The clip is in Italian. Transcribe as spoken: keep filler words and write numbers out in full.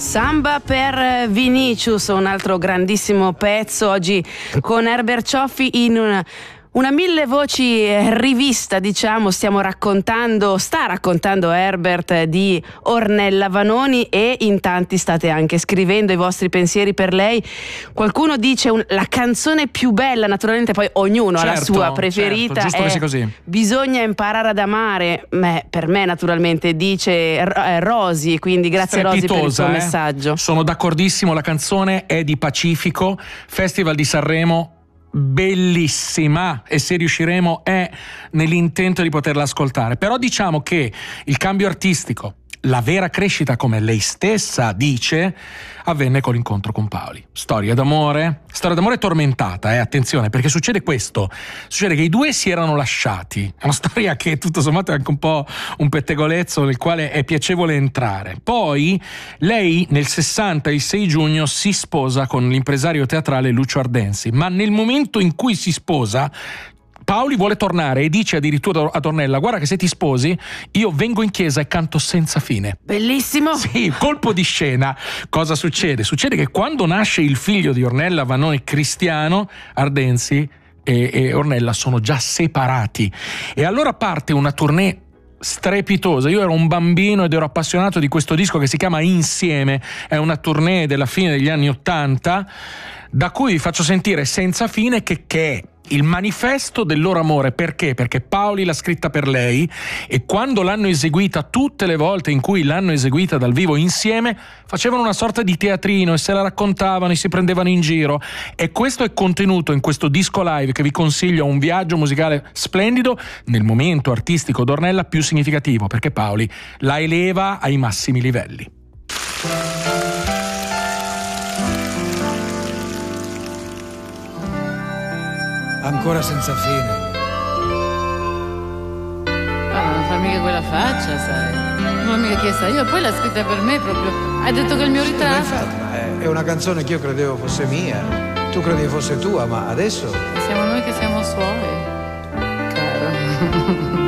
Samba per Vinicius, un altro grandissimo pezzo oggi con Herbert Cioffi in una Una mille voci rivista, diciamo. Stiamo raccontando, sta raccontando Herbert di Ornella Vanoni, e in tanti state anche scrivendo i vostri pensieri per lei. Qualcuno dice un, la canzone più bella, naturalmente poi ognuno certo, ha la sua preferita, certo, giusto è che sia così. Bisogna imparare ad amare. Beh, per me naturalmente dice eh, Rosy, quindi grazie Rosy per il tuo eh? messaggio. Sono d'accordissimo, la canzone è di Pacifico, Festival di Sanremo, bellissima, e se riusciremo è nell'intento di poterla ascoltare. Però diciamo che il cambio artistico, la vera crescita, come lei stessa dice, avvenne con l'incontro con Paoli. Storia d'amore, storia d'amore tormentata, eh, attenzione, perché succede questo, succede che i due si erano lasciati, è una storia che tutto sommato è anche un po' un pettegolezzo nel quale è piacevole entrare. Poi lei nel sessanta, il sei giugno, si sposa con l'impresario teatrale Lucio Ardensi, ma nel momento in cui si sposa Paoli vuole tornare e dice addirittura ad Ornella: guarda che se ti sposi io vengo in chiesa e canto senza fine. Bellissimo! Sì, colpo di scena. Cosa succede? Succede che quando nasce il figlio di Ornella Vanoni, Cristiano, Ardensi e, e Ornella sono già separati, e allora parte una tournée strepitosa. Io ero un bambino ed ero appassionato di questo disco che si chiama Insieme, è una tournée della fine degli anni Ottanta, da cui vi faccio sentire Senza fine, che, che è il manifesto del loro amore. Perché? Perché Paoli l'ha scritta per lei, e quando l'hanno eseguita, tutte le volte in cui l'hanno eseguita dal vivo insieme, facevano una sorta di teatrino e se la raccontavano e si prendevano in giro, e questo è contenuto in questo disco live che vi consiglio, un viaggio musicale splendido nel momento artistico d'Ornella più significativo, perché Paoli la eleva ai massimi livelli. Ancora senza fine. Ma non fa mica quella faccia, sai. Non l'ho mica chiesta io, poi l'ha scritta per me proprio. Hai detto che è il mio ritratto. Infatti, ma è, è una canzone che io credevo fosse mia. Tu credevi fosse tua, ma adesso. Siamo noi che siamo suoi, caro.